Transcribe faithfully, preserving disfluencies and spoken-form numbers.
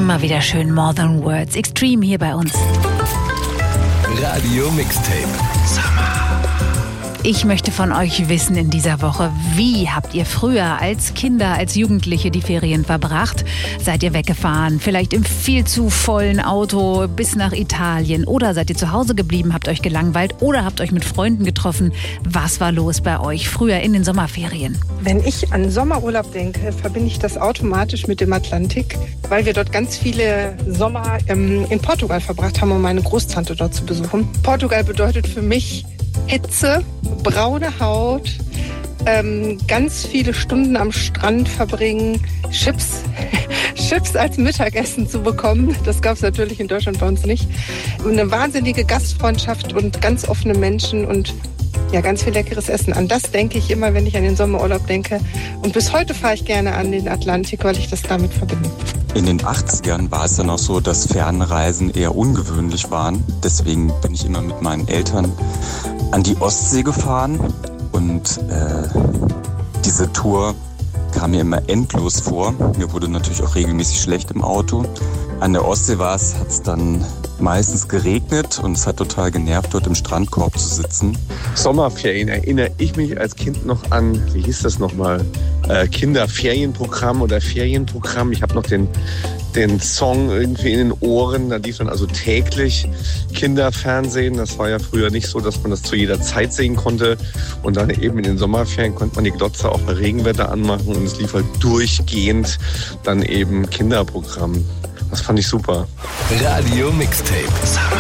Immer wieder schön More Than Words. Extreme hier bei uns. Radio Mixtape Summer. Ich möchte von euch wissen in dieser Woche, wie habt ihr früher als Kinder, als Jugendliche die Ferien verbracht? Seid ihr weggefahren, vielleicht im viel zu vollen Auto bis nach Italien? Oder seid ihr zu Hause geblieben, habt euch gelangweilt oder habt euch mit Freunden getroffen? Was war los bei euch früher in den Sommerferien? Wenn ich an Sommerurlaub denke, verbinde ich das automatisch mit dem Atlantik, weil wir dort ganz viele Sommer ähm, in Portugal verbracht haben, um meine Großtante dort zu besuchen. Portugal bedeutet für mich Hitze, braune Haut, ähm, ganz viele Stunden am Strand verbringen, Chips, Chips als Mittagessen zu bekommen. Das gab es natürlich in Deutschland bei uns nicht. Eine wahnsinnige Gastfreundschaft und ganz offene Menschen und ja, ganz viel leckeres Essen. An das denke ich immer, wenn ich an den Sommerurlaub denke. Und bis heute fahre ich gerne an den Atlantik, weil ich das damit verbinde. In den achtzigern war es dann auch so, dass Fernreisen eher ungewöhnlich waren. Deswegen bin ich immer mit meinen Eltern an die Ostsee gefahren. Und äh, diese Tour kam mir immer endlos vor. Mir wurde natürlich auch regelmäßig schlecht im Auto. An der Ostsee war es, hat es dann meistens geregnet und es hat total genervt, dort im Strandkorb zu sitzen. Sommerferien erinnere ich mich als Kind noch an, wie hieß das nochmal, äh, Kinderferienprogramm oder Ferienprogramm. Ich habe noch den, den Song irgendwie in den Ohren. Da lief dann also täglich Kinderfernsehen. Das war ja früher nicht so, dass man das zu jeder Zeit sehen konnte. Und dann eben in den Sommerferien konnte man die Glotze auch bei Regenwetter anmachen und es lief halt durchgehend dann eben Kinderprogramm. Das fand ich super. Radio Mixtape Summer.